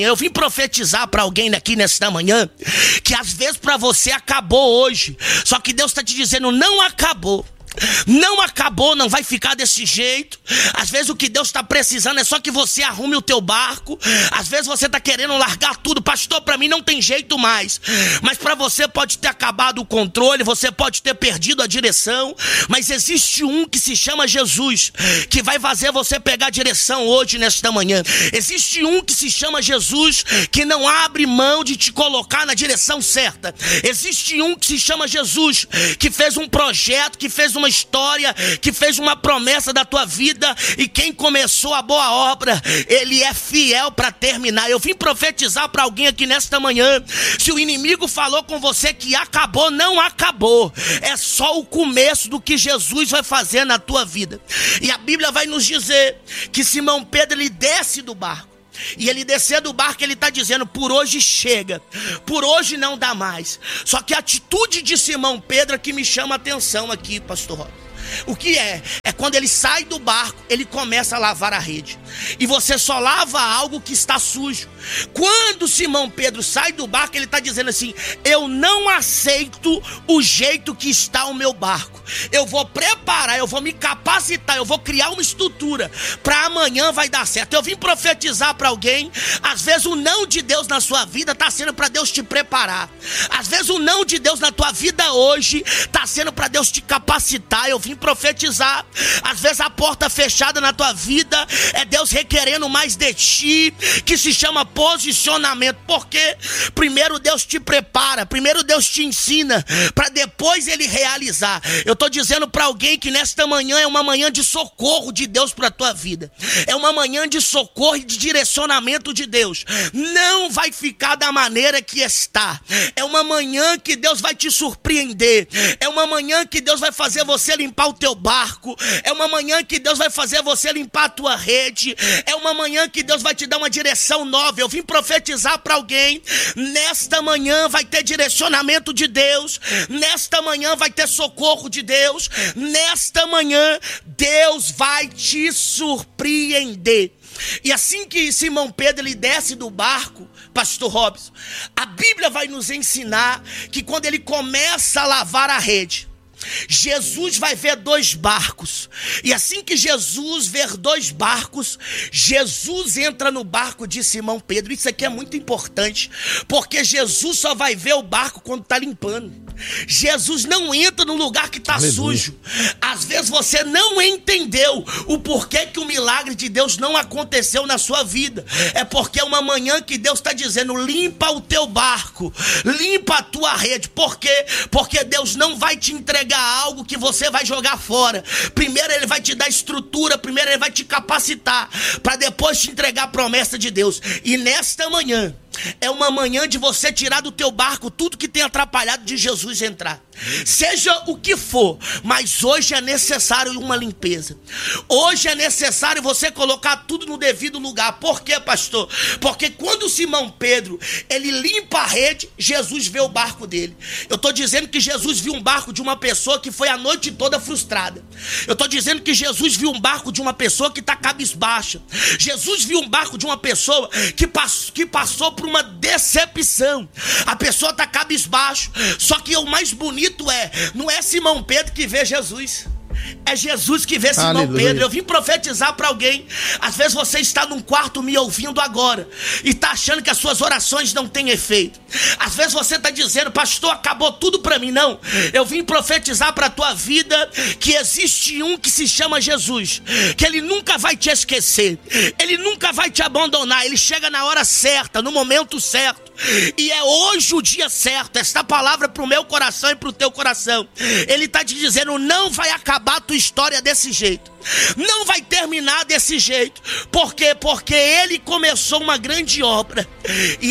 Eu vim profetizar para alguém aqui nesta manhã que às vezes para você acabou hoje, só que Deus está te dizendo não acabou. Não acabou, não vai ficar desse jeito. Às vezes o que Deus está precisando é só que você arrume o teu barco. Às vezes você está querendo largar tudo. Pastor, para mim não tem jeito mais. Mas para você pode ter acabado o controle, você pode ter perdido a direção. Mas existe um que se chama Jesus, que vai fazer você pegar a direção hoje, nesta manhã. Existe um que se chama Jesus, que não abre mão de te colocar na direção certa. Existe um que se chama Jesus, que fez um projeto, que fez uma história, que fez uma promessa da tua vida, e quem começou a boa obra, ele é fiel para terminar. Eu vim profetizar para alguém aqui nesta manhã: se o inimigo falou com você que acabou, não acabou, é só o começo do que Jesus vai fazer na tua vida. E a Bíblia vai nos dizer que Simão Pedro, ele desce do barco. E ele descer do barco, ele está dizendo: por hoje chega, por hoje não dá mais. Só que a atitude de Simão Pedro é que me chama a atenção aqui, pastor Robson. O que é? É quando ele sai do barco, ele começa a lavar a rede. E você só lava algo que está sujo. Quando Simão Pedro sai do barco, ele está dizendo assim: eu não aceito o jeito que está o meu barco. Eu vou preparar, eu vou me capacitar, eu vou criar uma estrutura para amanhã vai dar certo. Eu vim profetizar para alguém: às vezes o não de Deus na sua vida está sendo para Deus te preparar. Às vezes o não de Deus na tua vida hoje está sendo para Deus te capacitar. Eu vim profetizar: às vezes a porta fechada na tua vida é Deus requerendo mais de ti, que se chama posicionamento. Porque primeiro Deus te prepara, primeiro Deus te ensina, para depois ele realizar. Eu estou dizendo para alguém que nesta manhã é uma manhã de socorro de Deus para a tua vida. É uma manhã de socorro e de direcionamento de Deus. Não vai ficar da maneira que está. É uma manhã que Deus vai te surpreender. É uma manhã que Deus vai fazer você limpar o teu barco. É uma manhã que Deus vai fazer você limpar a tua rede. É uma manhã que Deus vai te dar uma direção nova. Eu vim profetizar para alguém: nesta manhã vai ter direcionamento de Deus. Nesta manhã vai ter socorro de Deus. Nesta manhã Deus vai te surpreender. E assim que Simão Pedro ele desce do barco, pastor Robson, a Bíblia vai nos ensinar que quando ele começa a lavar a rede, Jesus vai ver 2 barcos. E assim que Jesus ver 2 barcos, Jesus entra no barco de Simão Pedro. Isso aqui é muito importante, porque Jesus só vai ver o barco quando está limpando. Jesus não entra no lugar que está sujo. Às vezes você não entendeu o porquê que o milagre de Deus não aconteceu na sua vida. É porque é uma manhã que Deus está dizendo: limpa o teu barco, limpa a tua rede. Por quê? Porque Deus não vai te entregar algo que você vai jogar fora. Primeiro ele vai te dar estrutura, primeiro ele vai te capacitar, para depois te entregar a promessa de Deus. E nesta manhã é uma manhã de você tirar do teu barco tudo que tem atrapalhado de Jesus entrar. Seja o que for, mas hoje é necessário uma limpeza. Hoje é necessário você colocar tudo no devido lugar. Por quê, pastor? Porque quando Simão Pedro ele limpa a rede, Jesus vê o barco dele. Eu estou dizendo que Jesus viu um barco de uma pessoa que foi a noite toda frustrada. Eu estou dizendo que Jesus viu um barco de uma pessoa que está cabisbaixa. Jesus viu um barco de uma pessoa que passou por uma decepção. A pessoa está cabisbaixo. Só que o mais bonito não é Simão Pedro que vê Jesus, é Jesus que vê Simão Pedro. Eu vim profetizar para alguém: às vezes você está num quarto me ouvindo agora e está achando que as suas orações não têm efeito. Às vezes você está dizendo: pastor, acabou tudo para mim. Não, eu vim profetizar para a tua vida que existe um que se chama Jesus, que ele nunca vai te esquecer, ele nunca vai te abandonar. Ele chega na hora certa, no momento certo. E é hoje o dia certo. Esta palavra para o meu coração e para o teu coração. Ele está te dizendo: não vai acabar a tua história desse jeito, não vai terminar desse jeito. Por quê? Porque ele começou uma grande obra. E